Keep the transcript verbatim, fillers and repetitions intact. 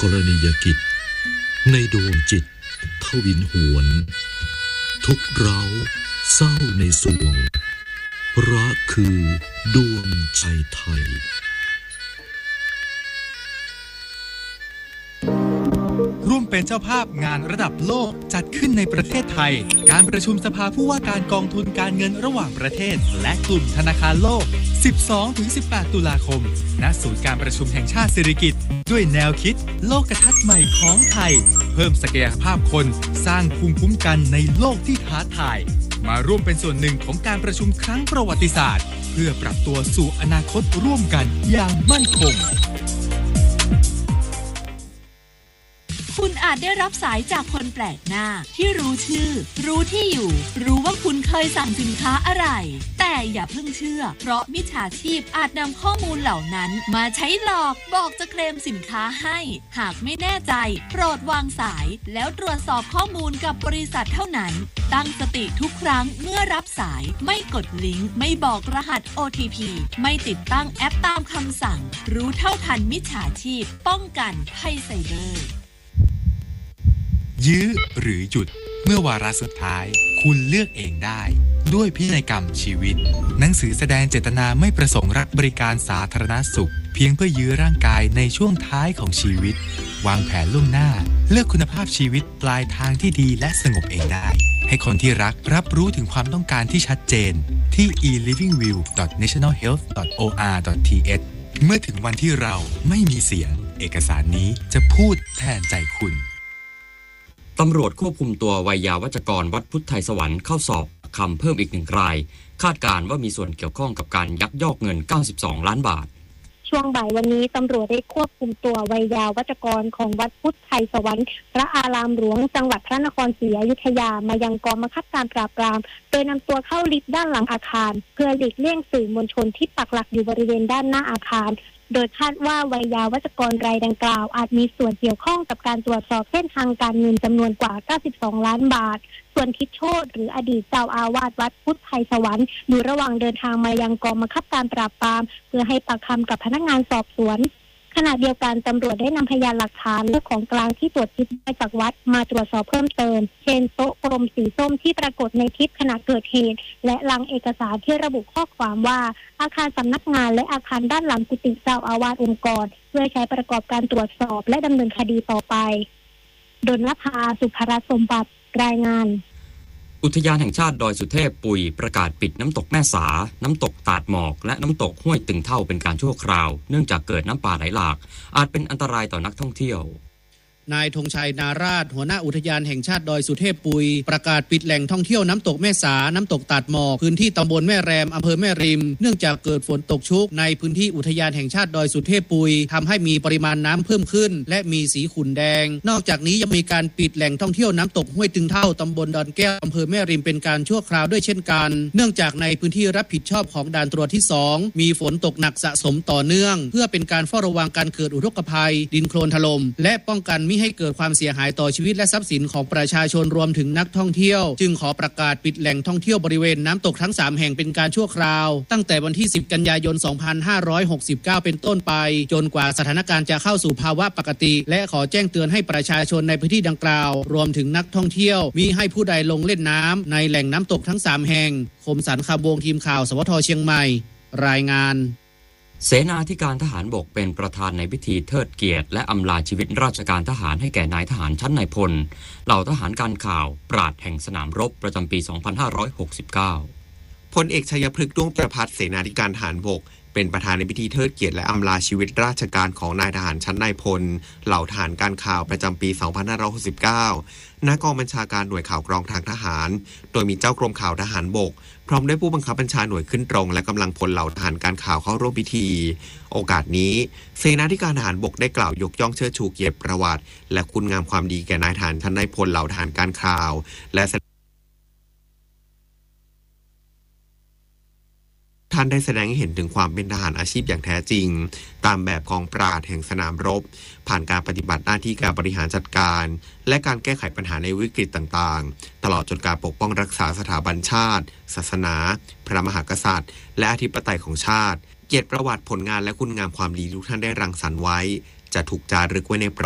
รณียกิจในดวงจิตทวินหวนทุกเร้าเศร้าในสวงรักคือดวงใจไทยร่วมเป็นเจ้าภาพงานระดับโลกจัดขึ้นในประเทศไทยการประชุมสภาผู้ว่าการกองทุนการเงินระหว่างประเทศและกลุ่มธนาคารโลก สิบสองถึงสิบแปด ตุลาคมณศูนย์การประชุมแห่งชาติสิริกิติ์ด้วยแนวคิดโลกทัศน์ใหม่ของไทยเพิ่มศักยภาพคนสร้างภูมิคุ้มกันในโลกที่ท้าทายมาร่วมเป็นส่วนหนึ่งของการประชุมครั้งประวัติศาสตร์เพื่อปรับตัวสู่อนาคตร่วมกันอย่างมั่นคงคุณอาจได้รับสายจากคนแปลกหน้าที่รู้ชื่อรู้ที่อยู่รู้ว่าคุณเคยสั่งสินค้าอะไรแต่อย่าเพิ่งเชื่อเพราะมิจฉาชีพอาจนำข้อมูลเหล่านั้นมาใช้หลอกบอกจะเคลมสินค้าให้หากไม่แน่ใจโปรดวางสายแล้วตรวจสอบข้อมูลกับบริษัทเท่านั้นตั้งสติทุกครั้งเมื่อรับสายไม่กดลิงก์ไม่บอกรหัส โอ ที พี ไม่ติดตั้งแอปตามคำสั่งรู้เท่าทันมิจฉาชีพป้องกันภัยไซเบอร์ยื้อหรือหยุดเมื่อวาระสุดท้ายคุณเลือกเองได้ด้วยพินัยกรรมชีวิตหนังสือแสดงเจตนาไม่ประสงค์รับบริการสาธารณสุขเพียงเพื่อยื้อร่างกายในช่วงท้ายของชีวิตวางแผนล่วงหน้าเลือกคุณภาพชีวิตปลายทางที่ดีและสงบเองได้ให้คนที่รักรับรู้ถึงความต้องการที่ชัดเจนที่ อี ลิฟวิ่งวิว ดอท เนชั่นแนล เฮลท์ ดอท โอ อาร์ ดอท ที เอช เมื่อถึงวันที่เราไม่มีเสียงเอกสารนี้จะพูดแทนใจคุณตำรวจควบคุมตัววัยยาวัจกรวัดพุทธไทยสวรรค์เข้าสอบคำเพิ่มอีกหนึ่งรายคาดการณ์ว่ามีส่วนเกี่ยวข้องกับการยักยอกเงินเก้าสิบสองล้านบาทช่วงบ่ายวันนี้ตำรวจได้ควบคุมตัววัยยาวัจกรของวัดพุทธไทยสวรรค์พระอารามหลวงจังหวัดพระนครศรีอยุธยามายังกองบังคับการปราบปรามโดยนำตัวเข้าลิฟต์ด้านหลังอาคารเพื่อหลีกเลี่ยงสื่อมวลชนที่ปักหลักอยู่บริเวณด้านหน้าอาคารโดยคาดว่าวัยยาวัจกรรายดังกล่าวอาจมีส่วนเกี่ยวข้องกับการตรวจสอบเส้นทางการเงินจำนวนกว่าเก้าสิบสองล้านบาทส่วนทิศโชติหรืออดีตเจ้าอาวาสวัดพุทธไทยสวรรค์อยู่ระหว่างเดินทางมายังกองบังคับการปราบปรามเพื่อให้ปากคำกับพนักงานสอบสวนขณะเดียวกันตำรวจได้นำพยานหลักฐานและของกลางที่ตรวจยึดได้จากวัดมาตรวจสอบเพิ่มเติมเช่นโต๊ะกลมสีส้มที่ปรากฏในคลิปขณะเกิดเหตุและลังเอกสารที่ระบุข้อความว่าอาคารสำนักงานและอาคารด้านหลังกุฏิเจ้าอาวาสองค์กรเพื่อใช้ประกอบการตรวจสอบและดำเนินคดีต่อไปดลภาสุภรสมบัติรายงานอุทยานแห่งชาติดอยสุเทพปุยประกาศปิดน้ำตกแม่สาน้ำตกตาดหมอกและน้ำตกห้วยตึงเท่าเป็นการชั่วคราวเนื่องจากเกิดน้ำป่าไหลหลากอาจเป็นอันตรายต่อนักท่องเที่ยวนายธงชัยนาราชหัวหน้าอุทยานแห่งชาติดอยสุเทพปุยประกาศปิดแหล่งท่องเที่ยวน้ำตกแม่สาน้ำตกตาดหมอกพื้นที่ตำบลแม่แรมอำเภอแม่ริมเนื่องจากเกิดฝนตกชุกในพื้นที่อุทยานแห่งชาติดอยสุเทพปุยทำให้มีปริมาณน้ำเพิ่มขึ้นและมีสีขุ่นแดงนอกจากนี้ยังมีการปิดแหล่งท่องเที่ยวน้ำตกห้วยตึงเท่าตำบลดอนแก้วอำเภอแม่ริมเป็นการชั่วคราวด้วยเช่นกันเนื่องจากในพื้นที่รับผิดชอบของด่านตรวจที่สองมีฝนตกหนักสะสมต่อเนื่องเพื่อเป็นการเฝ้าระวังการเกิดอุทกภัยดินโคลนถล่มและป้องกันมิให้เกิดความเสียหายต่อชีวิตและทรัพย์สินของประชาชนรวมถึงนักท่องเที่ยวจึงขอประกาศปิดแหล่งท่องเที่ยวบริเวณน้ำตกทั้งสามแห่งเป็นการชั่วคราวตั้งแต่วันที่สิบกันยายนสองพันห้าร้อยหกสิบเก้าเป็นต้นไปจนกว่าสถานการณ์จะเข้าสู่ภาวะปกติและขอแจ้งเตือนให้ประชาชนในพื้นที่ดังกล่าวรวมถึงนักท่องเที่ยวมิให้ผู้ใดลงเล่นน้ำในแหล่งน้ำตกทั้งสามแห่งคมสันต์ คำวงทีมข่าวสวทเชียงใหม่รายงานเสนาธิการทหารบกเป็นประธานในพิธีเทิดเกียรติและอำลาชีวิตราชการทหารให้แก่นายทหารชั้นนายพลเหล่าทหารการข่าวปราชญ์แห่งสนามรบประจำปีสองพันห้าร้อยหกสิบเก้าพลเอกชัยพฤกษ์ด้วงประภัสเสนาธิการทหารบกเป็นประธานในพิธีเทิดเกียรติและอำลาชีวิตราชการของนายทหารชั้นนายพลเหล่าทหารการข่าวประจำปีสองพันห้าร้อยหกสิบเก้าณกองบัญชาการหน่วยข่าวกรองทางทหารโดยมีเจ้ากรมข่าวทหารบกพร้อมด้วยผู้บังคับบัญชาหน่วยขึ้นตรงและกำลังพลเหล่าทหารการข่าวเข้าร่วมพิธีโอกาสนี้เสนาธิการทหารบกได้กล่าวยกย่องเชิดชูเกียรติประวัติและคุณงามความดีแก่นายทหารชั้นนายพลเหล่าทหารการข่าวและท่านได้แสดงให้เห็นถึงความเป็นทหารอาชีพอย่างแท้จริงตามแบบของปราชญ์แห่งสนามรบผ่านการปฏิบัติหน้าที่การบริหารจัดการและการแก้ไขปัญหาในวิกฤตต่างๆตลอดจนการปกป้องรักษาสถาบันชาติศาสนาพระมหากษัตริย์และอธิปไตยของชาติเกียรติประวัติผลงานและคุณงามความดีทุกท่านได้รังสรรค์ไว้จะถูกจารึกไว้ในประ